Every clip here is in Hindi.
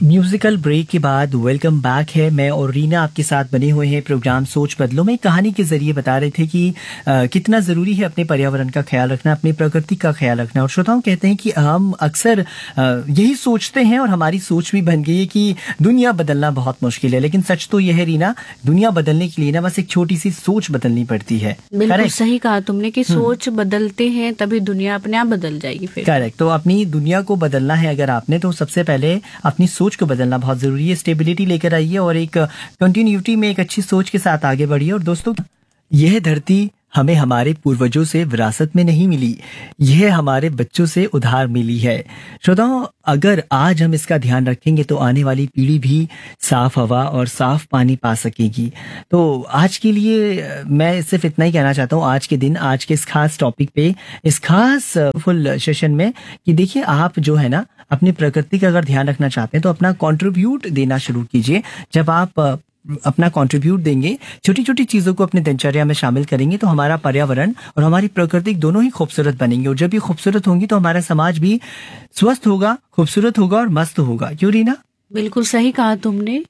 म्यूजिकल ब्रेक के बाद वेलकम बैक है। मैं और रीना आपके साथ बने हुए हैं प्रोग्राम सोच बदलो में। कहानी के जरिए बता रहे थे कि कितना ज़रूरी है अपने पर्यावरण का ख्याल रखना, अपनी प्रकृति का ख्याल रखना। और श्रोताओं कहते हैं कि हम अक्सर यही सोचते हैं और हमारी सोच भी बन गई है कि दुनिया बदलना बहुत मुश्किल है। लेकिन सच तो यह है रीना, दुनिया बदलने के लिए ना बस एक छोटी सी सोच बदलनी पड़ती है। बिल्कुल सही कहा तुमने कि सोच बदलते हैं तभी दुनिया अपने आप बदल जाएगी। फिर करेक्ट। तो अपनी दुनिया को बदलना है अगर आपने, तो सबसे पहले अपनी सोच को बदलना बहुत जरूरी है। स्टेबिलिटी लेकर आइए और एक कंटिन्यूटी में एक अच्छी सोच के साथ आगे बढ़िए। और दोस्तों, यह धरती हमें हमारे पूर्वजों से विरासत में नहीं मिली, यह हमारे बच्चों से उधार मिली है। श्रोताओं, अगर आज हम इसका ध्यान रखेंगे तो आने वाली पीढ़ी भी साफ हवा और साफ पानी पा सकेगी। तो आज के लिए मैं सिर्फ इतना ही कहना चाहता हूँ आज के दिन, आज के इस खास टॉपिक पे, इस खास फुल सेशन में, कि देखिए आप जो है ना अपनी प्रकृति का अगर ध्यान रखना चाहते हैं तो अपना कंट्रीब्यूट देना शुरू कीजिए। जब आप अपना कंट्रीब्यूट देंगे, छोटी छोटी चीजों को अपने दिनचर्या में शामिल करेंगे, तो हमारा पर्यावरण और हमारी प्रकृति दोनों ही खूबसूरत बनेंगे। और जब ये खूबसूरत होंगी तो हमारा समाज भी स्वस्थ होगा, खूबसूरत होगा और मस्त होगा। क्यों रीना? बिल्कुल सही कहा तुमने।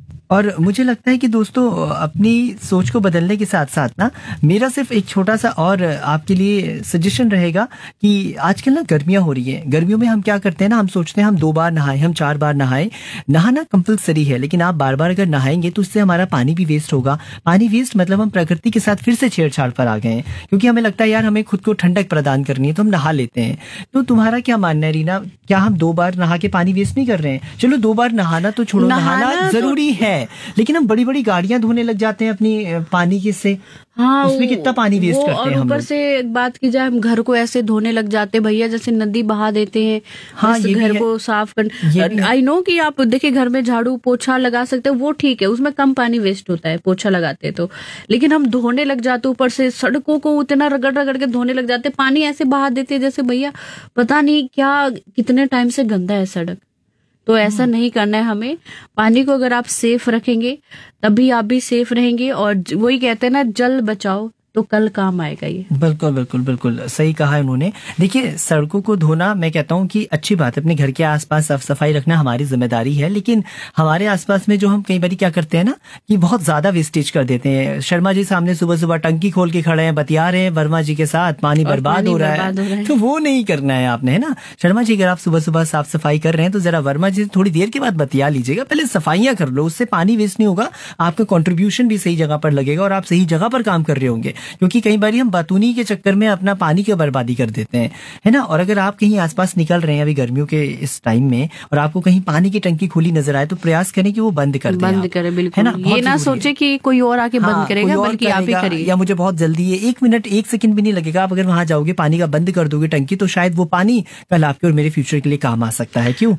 और मुझे लगता है कि दोस्तों, अपनी सोच को बदलने के साथ साथ ना मेरा सिर्फ एक छोटा सा और आपके लिए सजेशन रहेगा कि आजकल ना गर्मियां हो रही हैं। गर्मियों में हम क्या करते हैं ना, हम सोचते हैं हम 2 बार नहाएं, हम 4 बार नहाएं। नहाना कंपलसरी है, लेकिन आप बार बार अगर नहाएंगे तो उससे हमारा पानी भी वेस्ट होगा। पानी वेस्ट मतलब हम प्रकृति के साथ फिर से छेड़छाड़ पर आ गए हैं, क्योंकि हमें लगता है यार हमें खुद को ठंडक प्रदान करनी है तो हम नहा लेते हैं। तो तुम्हारा क्या मानना है रीना, क्या हम 2 बार नहा के पानी वेस्ट नहीं कर रहे हैं? चलो 2 बार नहाना तो छोड़ो, नहाना जरूरी है, लेकिन हम बड़ी बड़ी गाड़ियां धोने लग जाते हैं अपनी पानी के से। हाँ, उसमें कितना पानी वेस्ट करते हैं हम लोग। ऊपर से बात की जाए, हम घर को ऐसे धोने लग जाते हैं भैया जैसे नदी बहा देते हैं। हाँ, ये घर को साफ कर। आई नो कि आप देखिए घर में झाड़ू पोछा लगा सकते हो, वो ठीक है, उसमें कम पानी वेस्ट होता है पोछा लगाते हैं तो। लेकिन हम धोने लग जाते, ऊपर से सड़कों को उतना रगड़ रगड़ के धोने लग जाते, पानी ऐसे बहा देते जैसे भैया पता नहीं क्या कितने टाइम से गंदा है सड़क। तो ऐसा नहीं करना है हमें। पानी को अगर आप सेफ रखेंगे तभी आप भी सेफ रहेंगे। और वही कहते हैं ना, जल बचाओ तो कल काम आएगा ये। बिल्कुल बिल्कुल बिल्कुल सही कहा है उन्होंने। देखिए, सड़कों को धोना मैं कहता हूँ कि अच्छी बात है, अपने घर के आसपास साफ सफाई रखना हमारी जिम्मेदारी है। लेकिन हमारे आसपास में जो हम कई बार क्या करते हैं ना कि बहुत ज्यादा वेस्टेज कर देते हैं। शर्मा जी सामने सुबह सुबह टंकी खोल के खड़े हैं, बतिया रहे हैं वर्मा जी के साथ, पानी बर्बाद हो रहा है। तो वो नहीं करना है आपने, है ना शर्मा जी? अगर आप सुबह सुबह साफ सफाई कर रहे हैं तो जरा वर्मा जी थोड़ी देर के बाद बतिया लीजिएगा, पहले सफाइयां कर लो, उससे पानी वेस्ट नहीं होगा, आपका कॉन्ट्रीब्यूशन भी सही जगह पर लगेगा और आप सही जगह पर काम कर रहे होंगे। क्योंकि कई बार हम बातूनी के चक्कर में अपना पानी की बर्बादी कर देते हैं, है ना। और अगर आप कहीं आसपास निकल रहे हैं अभी गर्मियों के इस टाइम में और आपको कहीं पानी की टंकी खुली नजर आए तो प्रयास करें कि वो बंद कर दें, बंद करें। बिल्कुल, है ना। ये ना सोचे कि कोई और आके बंद करेगा, बल्कि आप ही करिए। या मुझे बहुत जल्दी है, 1 मिनट 1 सेकंड भी नहीं लगेगा, आप अगर वहां जाओगे पानी का बंद कर दोगे टंकी, तो शायद वो पानी कल आपके और मेरे फ्यूचर के लिए काम आ सकता है। क्यों?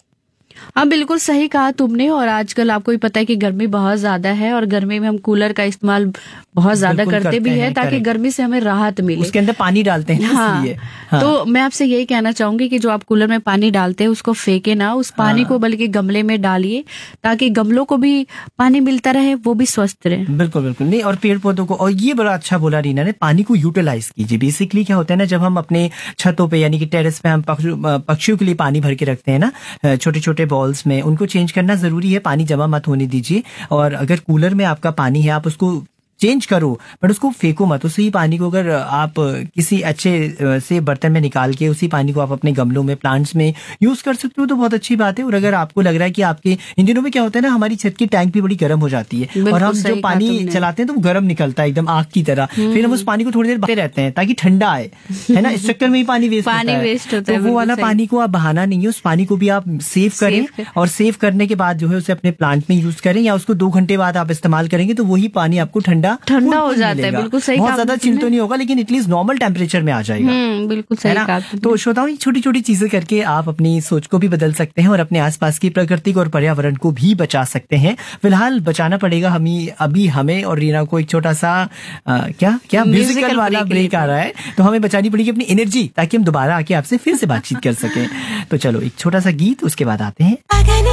हाँ, बिल्कुल सही कहा तुमने। और आजकल आपको भी पता है कि गर्मी बहुत ज्यादा है और गर्मी में हम कूलर का इस्तेमाल बहुत ज्यादा करते भी है ताकि गर्मी से हमें राहत मिले। उसके अंदर पानी डालते हैं। हाँ। तो मैं आपसे यही कहना चाहूंगी कि जो आप कूलर में पानी डालते हैं उसको फेंके ना, उस पानी को बल्कि गमले में डालिए ताकि गमलों को भी पानी मिलता रहे, वो भी स्वस्थ रहे। बिल्कुल बिल्कुल नहीं, और पेड़ पौधों को, और ये बड़ा अच्छा बोला रीना ने, पानी को यूटिलाइज कीजिए। बेसिकली क्या होता है ना, जब हम अपने छतों पे यानी कि टेरेस पे हम पक्षियों के लिए पानी भर के रखते हैं ना छोटे छोटे बॉल्स में, उनको चेंज करना जरूरी है। पानी जमा मत होने दीजिए। और अगर कूलर में आपका पानी है आप उसको चेंज करो, बट उसको फेंको मत। उसी पानी को अगर आप किसी अच्छे से बर्तन में निकाल के उसी पानी को आप अपने गमलों में, प्लांट्स में यूज कर सकते हो तो बहुत अच्छी बात है। और अगर आपको लग रहा है कि आपके इन दिनों में क्या होता है ना, हमारी छत की टैंक भी बड़ी गर्म हो जाती है और हम जो पानी चलाते हैं तो वो गर्म निकलता है एकदम आग की तरह, फिर हम उस पानी को थोड़ी देर बहाते रहते हैं ताकि ठंडा आए, है ना। इस चक्कर में ही पानी वेस्ट होता है। तो वो वाला पानी को आप बहाना नहीं है, उस पानी को भी आप सेव करें और सेव करने के बाद जो है उसे अपने प्लांट में यूज करें, या उसको 2 घंटे बाद आप इस्तेमाल करेंगे तो वही पानी आपको ठंडा हो जाता है। बिल्कुल सही, बहुत ज्यादा चिल तो नहीं होगा लेकिन एटलीस्ट नॉर्मल टेम्परेचर में आ जाएगा। बिल्कुल सही कहा। तो श्रोताओं, छोटी छोटी चीजें करके आप अपनी सोच को भी बदल सकते हैं और अपने आसपास की प्रकृति को और पर्यावरण को भी बचा सकते हैं। फिलहाल बचाना पड़ेगा हमें और रीना को एक छोटा सा क्या म्यूजिकल वाला ब्रेक आ रहा है, तो हमें बचानी पड़ेगी अपनी एनर्जी ताकि हम दोबारा आके आपसे फिर से बातचीत कर सकें। तो चलो एक छोटा सा गीत, उसके बाद आते हैं।